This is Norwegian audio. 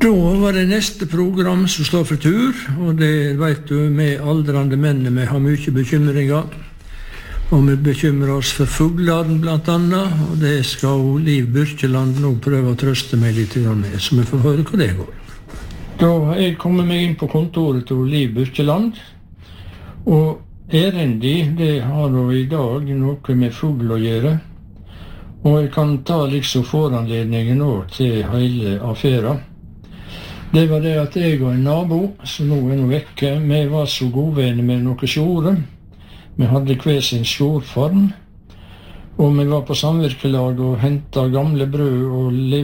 Da var det neste program som står for tur, og det vet du, med aldrande menn, vi har mye bekymringer. Og vi bekymrer oss for fuglene blant annet, og det skal Liv Byrkjeland nå prøve å trøste meg litt med, så vi får høre hva det går. Da har jeg kommet meg inn på kontoret til Liv Byrkjeland, og erendi, det har jo i dag noe med fugl å gjøre, og jeg kan ta liksom foranledningen nå til hele affæra. Det var det at jeg og en nabo, som nå nå vekke, vi var så godvenner med noen sjore. Vi hadde hver sin sjorform, og vi var på samvirkelag og hentet gamle brød og